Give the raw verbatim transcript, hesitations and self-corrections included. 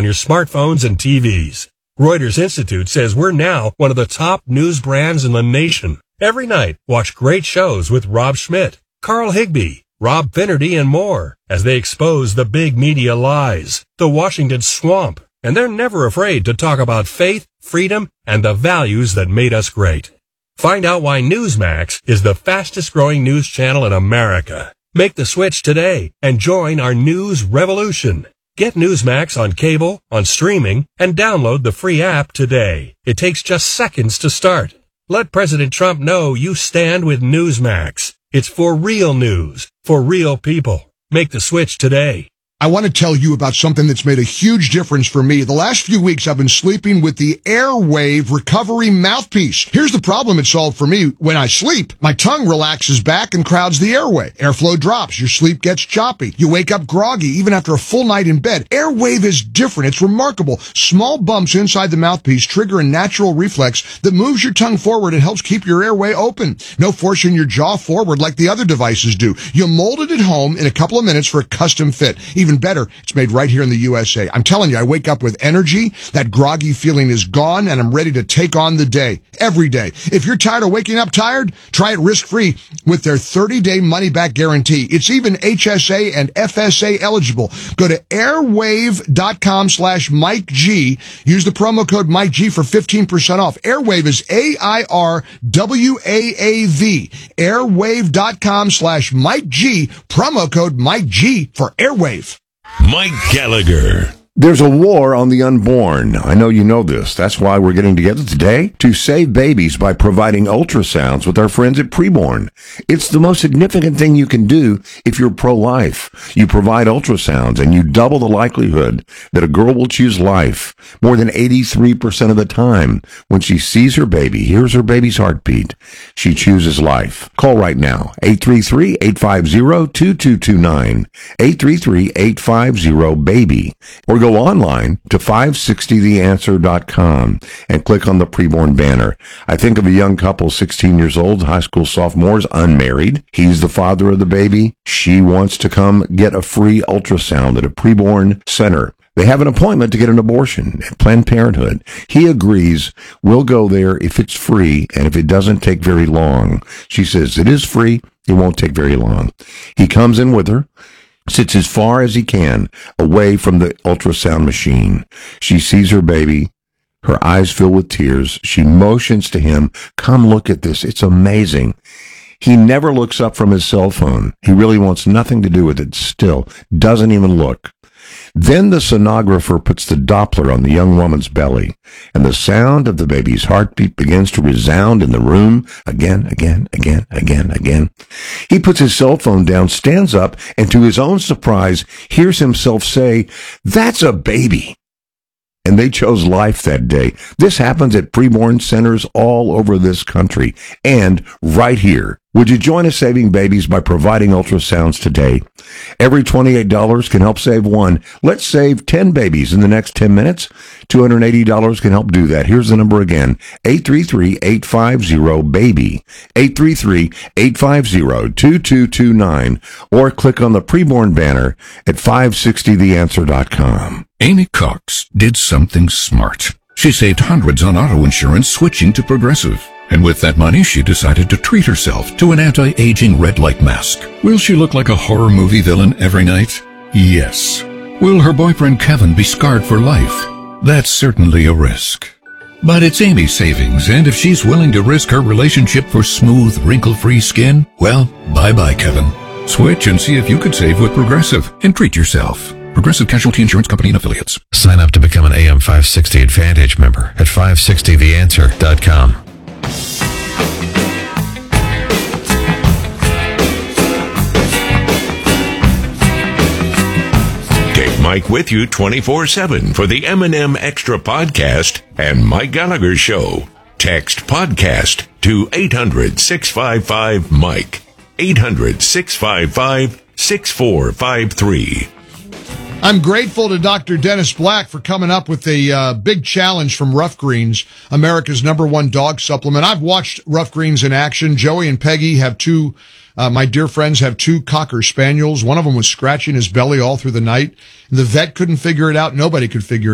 on your smartphones and T Vs. Reuters Institute says we're now one of the top news brands in the nation. Every night, watch great shows with Rob Schmidt, Carl Higbie, Rob Finnerty, and more as they expose the big media lies, the Washington swamp, and they're never afraid to talk about faith, freedom, and the values that made us great. Find out why Newsmax is the fastest growing news channel in America. Make the switch today and join our news revolution. Get Newsmax on cable, on streaming, and download the free app today. It takes just seconds to start. Let President Trump know you stand with Newsmax. It's for real news, for real people. Make the switch today. I want to tell you about something that's made a huge difference for me. The last few weeks, I've been sleeping with the Airwave Recovery Mouthpiece. Here's the problem it solved for me. When I sleep, my tongue relaxes back and crowds the airway. Airflow drops. Your sleep gets choppy. You wake up groggy even after a full night in bed. Airwave is different. It's remarkable. Small bumps inside the mouthpiece trigger a natural reflex that moves your tongue forward and helps keep your airway open. No forcing your jaw forward like the other devices do. You mold it at home in a couple of minutes for a custom fit. Even better, it's made right here in the U S A. I'm telling you, I wake up with energy. That groggy feeling is gone, and I'm ready to take on the day, every day. If you're tired of waking up tired, try it risk-free with their thirty-day money-back guarantee. It's even H S A and F S A eligible. Go to airwave.com slash Mike G. Use the promo code Mike G for fifteen percent off. Airwave is A I R W A A V. Airwave.com slash Mike G. Promo code Mike G for Airwave. Mike Gallagher. There's a war on the unborn. I know you know this. That's why we're getting together today to save babies by providing ultrasounds with our friends at Preborn. It's the most significant thing you can do if you're pro-life. You provide ultrasounds and you double the likelihood that a girl will choose life more than eighty-three percent of the time. When she sees her baby, hears her baby's heartbeat, she chooses life. Call right now, eight three three, eight five zero, two two two nine, eight three three, eight five zero, BABY, or go online to five sixty the answer dot com and click on the Preborn banner. I think of a young couple, sixteen years old, high school sophomores, unmarried. He's the father of the baby. She wants to come get a free ultrasound at a Preborn center. They have an appointment to get an abortion at Planned Parenthood. He agrees. We'll go there if it's free and if it doesn't take very long. She says it is free. It won't take very long. He comes in with her, sits as far as he can away from the ultrasound machine. She sees her baby. Her eyes fill with tears. She motions to him, come look at this. It's amazing. He never looks up from his cell phone. He really wants nothing to do with it still. Doesn't even look. Then the sonographer puts the Doppler on the young woman's belly, and the sound of the baby's heartbeat begins to resound in the room again, again, again, again, again. He puts his cell phone down, stands up, and to his own surprise, hears himself say, "That's a baby." And they chose life that day. This happens at preborn centers all over this country and right here. Would you join us saving babies by providing ultrasounds today? Every twenty-eight dollars can help save one. Let's save ten babies in the next ten minutes. two hundred eighty dollars can help do that. Here's the number again, eight three three, eight five zero, BABY, eight three three, eight five zero, two two two nine, or click on the Preborn banner at five sixty the answer dot com. Amy Cox did something smart. She saved hundreds on auto insurance switching to Progressive. And with that money, she decided to treat herself to an anti-aging red light mask. Will she look like a horror movie villain every night? Yes. Will her boyfriend Kevin be scarred for life? That's certainly a risk. But it's Amy's savings, and if she's willing to risk her relationship for smooth, wrinkle-free skin, well, bye-bye, Kevin. Switch and see if you could save with Progressive and treat yourself. Progressive Casualty Insurance Company and Affiliates. Sign up to become an A M five sixty Advantage member at five sixty the answer dot com. Take Mike with you twenty-four seven for the M and M Extra Podcast and Mike Gallagher Show. Text podcast to eight hundred, six five five, Mike. eight hundred, six five five, six four five three. I'm grateful to Doctor Dennis Black for coming up with a uh, big challenge from Rough Greens, America's number one dog supplement. I've watched Rough Greens in action. Joey and Peggy have two, uh, my dear friends have two Cocker Spaniels. One of them was scratching his belly all through the night. The vet couldn't figure it out. Nobody could figure